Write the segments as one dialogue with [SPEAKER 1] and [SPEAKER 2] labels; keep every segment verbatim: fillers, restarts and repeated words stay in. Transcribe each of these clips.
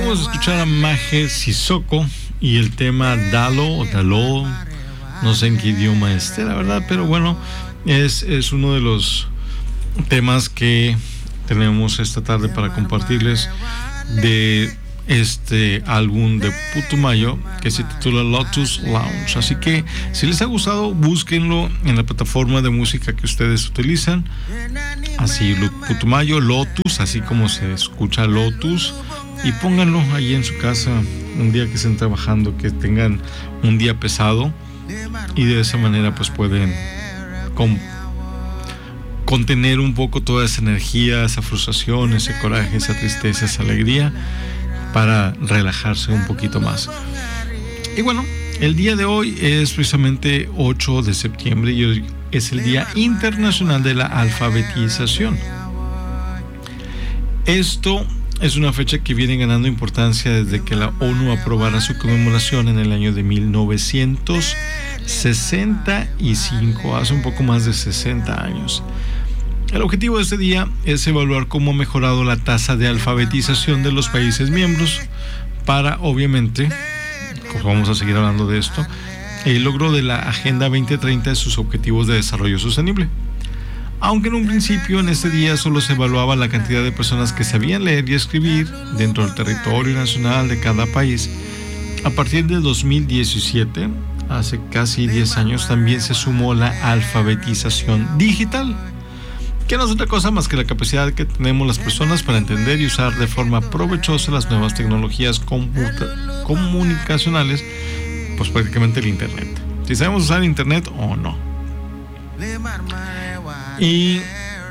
[SPEAKER 1] Acabamos de escuchar a Maje Sissoko y el tema Dalo o Dalo, no sé en qué idioma esté, la verdad, pero bueno, es, es uno de los temas que tenemos esta tarde para compartirles de este álbum de Putumayo que se titula Lotus Lounge. Así que si les ha gustado, búsquenlo en la plataforma de música que ustedes utilizan, así Putumayo, Lotus, así como se escucha Lotus, y pónganlo ahí en su casa un día que estén trabajando, que tengan un día pesado, y de esa manera pues pueden con, contener un poco toda esa energía, esa frustración, ese coraje, esa tristeza, esa alegría, para relajarse un poquito más. Y bueno, el día de hoy es precisamente ocho de septiembre y hoy es el Día Internacional de la Alfabetización. Esto es una fecha que viene ganando importancia desde que la ONU aprobara su conmemoración en el año de mil novecientos sesenta y cinco, hace un poco más de sesenta años. El objetivo de este día es evaluar cómo ha mejorado la tasa de alfabetización de los países miembros para, obviamente, pues vamos a seguir hablando de esto, el logro de la Agenda veinte treinta de sus objetivos de desarrollo sostenible. Aunque en un principio en este día solo se evaluaba la cantidad de personas que sabían leer y escribir dentro del territorio nacional de cada país, a partir de dos mil diecisiete, hace casi diez años, también se sumó la alfabetización digital, que no es otra cosa más que la capacidad que tenemos las personas para entender y usar de forma provechosa las nuevas tecnologías computa- comunicacionales, pues prácticamente el Internet. Si sabemos usar Internet o no. Y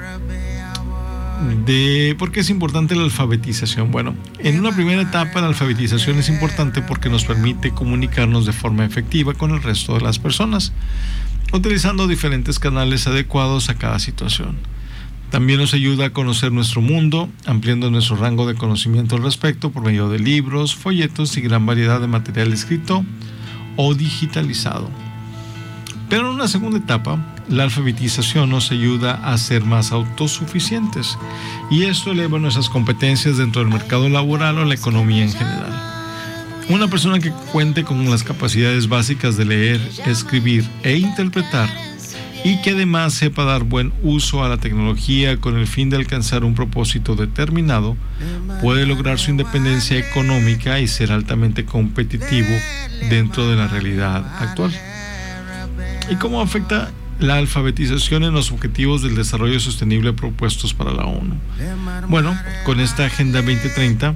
[SPEAKER 1] de ¿por qué es importante la alfabetización? Bueno, en una primera etapa la alfabetización es importante porque nos permite comunicarnos de forma efectiva con el resto de las personas, utilizando diferentes canales adecuados a cada situación. También nos ayuda a conocer nuestro mundo, ampliando nuestro rango de conocimiento al respecto por medio de libros, folletos y gran variedad de material escrito o digitalizado. Pero en una segunda etapa, la alfabetización nos ayuda a ser más autosuficientes, y esto eleva nuestras competencias dentro del mercado laboral o la economía en general. Una persona que cuente con las capacidades básicas de leer, escribir e interpretar, y que además sepa dar buen uso a la tecnología con el fin de alcanzar un propósito determinado, puede lograr su independencia económica y ser altamente competitivo dentro de la realidad actual. ¿Y cómo afecta la alfabetización en los objetivos del desarrollo sostenible propuestos para la ONU? Bueno, con esta Agenda veinte treinta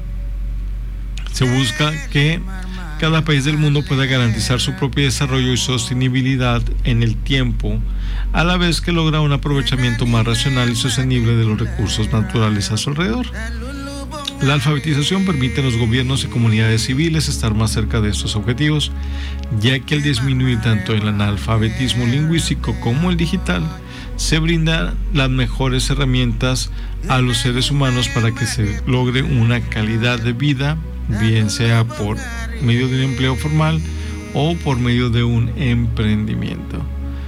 [SPEAKER 1] se busca que cada país del mundo pueda garantizar su propio desarrollo y sostenibilidad en el tiempo, a la vez que logra un aprovechamiento más racional y sostenible de los recursos naturales a su alrededor. La alfabetización permite a los gobiernos y comunidades civiles estar más cerca de estos objetivos, ya que al disminuir tanto el analfabetismo lingüístico como el digital, se brindan las mejores herramientas a los seres humanos para que se logre una calidad de vida, bien sea por medio de un empleo formal o por medio de un emprendimiento.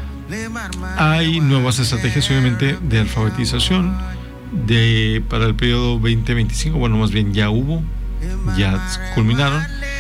[SPEAKER 1] Hay nuevas estrategias, obviamente, de alfabetización de para el periodo veinte veinticinco, bueno, más bien ya hubo, ya culminaron,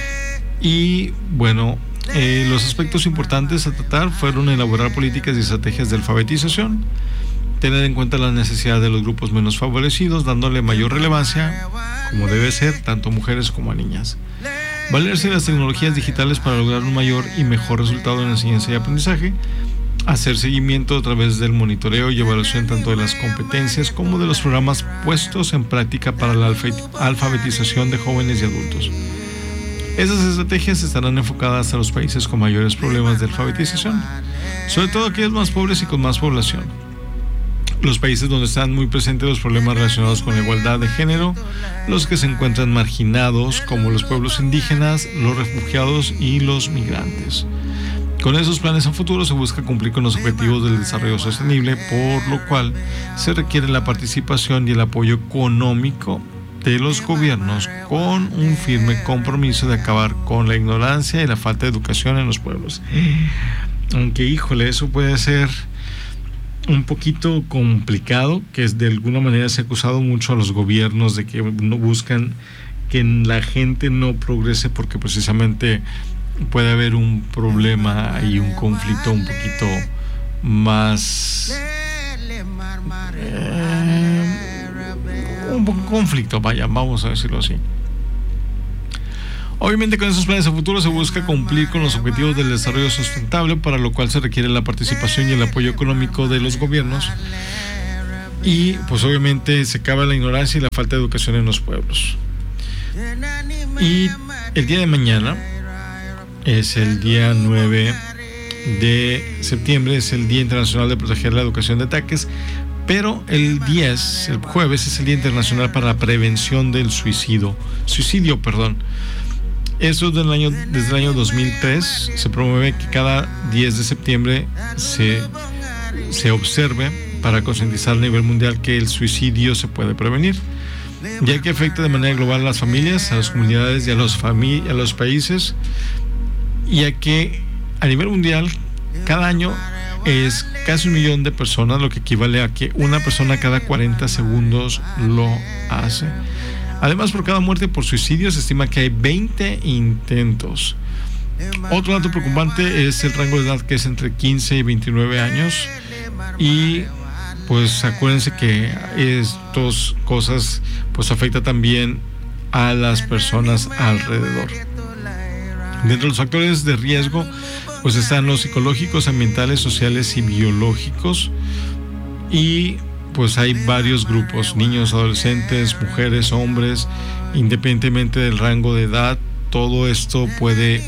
[SPEAKER 1] y bueno, eh, los aspectos importantes a tratar fueron elaborar políticas y estrategias de alfabetización, tener en cuenta la necesidad de los grupos menos favorecidos, dándole mayor relevancia, como debe ser, tanto a mujeres como a niñas, valerse de las tecnologías digitales para lograr un mayor y mejor resultado en enseñanza y aprendizaje, hacer seguimiento a través del monitoreo y evaluación tanto de las competencias como de los programas puestos en práctica para la alfabetización de jóvenes y adultos. Esas estrategias estarán enfocadas a los países con mayores problemas de alfabetización, sobre todo aquellos más pobres y con más población. Los países donde están muy presentes los problemas relacionados con la igualdad de género, los que se encuentran marginados, como los pueblos indígenas, los refugiados y los migrantes. Con esos planes a futuro se busca cumplir con los objetivos del desarrollo sostenible, por lo cual se requiere la participación y el apoyo económico de los gobiernos con un firme compromiso de acabar con la ignorancia y la falta de educación en los pueblos. Aunque, híjole, eso puede ser un poquito complicado, que es de alguna manera se ha acusado mucho a los gobiernos de que no buscan que la gente no progrese porque precisamente puede haber un problema y un conflicto un poquito más eh, un poco conflicto, vaya, vamos a decirlo así. Obviamente con esos planes a futuro se busca cumplir con los objetivos del desarrollo sustentable, para lo cual se requiere la participación y el apoyo económico de los gobiernos, y pues obviamente se acaba la ignorancia y la falta de educación en los pueblos. Y el día de mañana es el día nueve de septiembre, es el Día Internacional de Proteger la Educación de Ataques, pero el diez, el jueves, es el Día Internacional para la Prevención del Suicidio, suicidio, perdón. Eso desde el año, desde el año dos mil tres se promueve que cada diez de septiembre se, se observe para concientizar a nivel mundial que el suicidio se puede prevenir, ya que afecta de manera global a las familias, a las comunidades y a los, fami- a los países, ya que a nivel mundial cada año es casi un millón de personas, lo que equivale a que una persona cada cuarenta segundos lo hace. Además, por cada muerte por suicidio se estima que hay veinte intentos. Otro dato preocupante es el rango de edad, que es entre quince y veintinueve años, y pues acuérdense que estas cosas pues afecta también a las personas alrededor. Dentro de los factores de riesgo pues están los psicológicos, ambientales, sociales y biológicos, y pues hay varios grupos: niños, adolescentes, mujeres, hombres, independientemente del rango de edad. Todo esto puede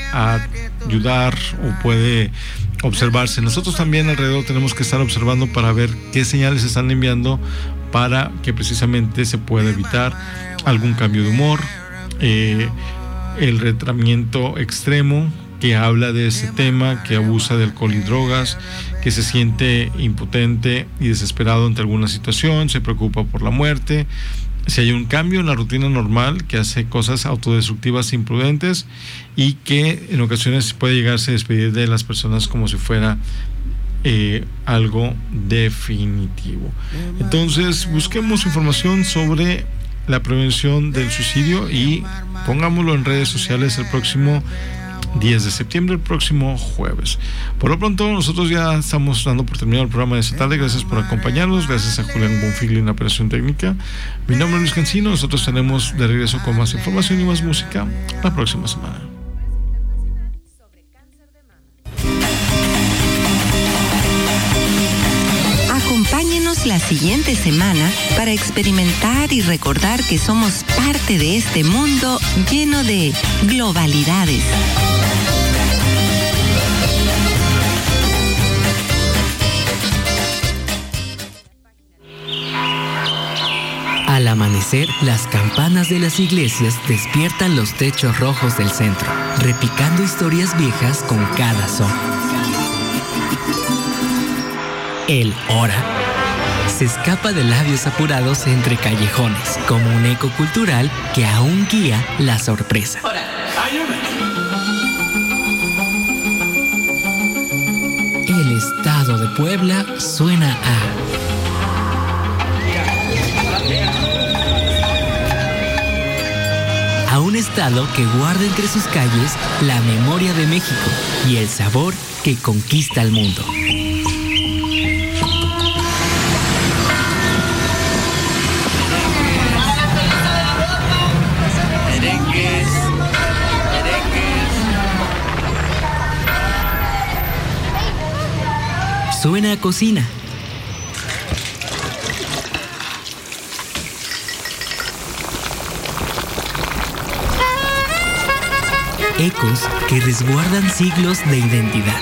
[SPEAKER 1] ayudar o puede observarse. Nosotros también alrededor tenemos que estar observando para ver qué señales se están enviando para que precisamente se pueda evitar algún cambio de humor, eh, el retraimiento extremo, que habla de ese tema, que abusa de alcohol y drogas, que se siente impotente y desesperado ante alguna situación, se preocupa por la muerte, si hay un cambio en la rutina normal, que hace cosas autodestructivas e imprudentes, y que en ocasiones puede llegarse a despedir de las personas como si fuera eh, algo definitivo. Entonces busquemos información sobre la prevención del suicidio y pongámoslo en redes sociales el próximo diez de septiembre, el próximo jueves. Por lo pronto, nosotros ya estamos dando por terminado el programa de esta tarde. Gracias por acompañarnos, gracias a Julián Bonfigli en la operación técnica. Mi nombre es Luis Cancino. Nosotros tenemos de regreso con más información y más música la próxima semana.
[SPEAKER 2] Acompáñenos la siguiente semana para experimentar y recordar que somos parte de este mundo lleno de globalidades.
[SPEAKER 3] Al amanecer, las campanas de las iglesias despiertan los techos rojos del centro, repicando historias viejas con cada son. El hora se escapa de labios apurados entre callejones, como un eco cultural que aún guía la sorpresa. El estado de Puebla suena a... a un estado que guarda entre sus calles la memoria de México y el sabor que conquista el mundo.
[SPEAKER 4] Merengues, merengues.
[SPEAKER 3] Suena a cocina. Ecos que resguardan siglos de identidad.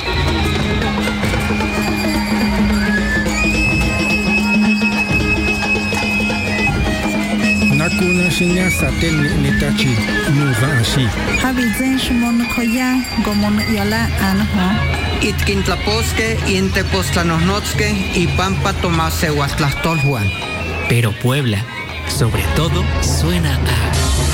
[SPEAKER 5] Nakuna shinya satel nitachi nuza ashi.
[SPEAKER 6] Habizen shimon koya gomon yala anha.
[SPEAKER 7] Itkintlaposque, Intepoztlanohnotske y Pampa Tomase Huastlahtolhuan.
[SPEAKER 3] Pero Puebla, sobre todo, suena a...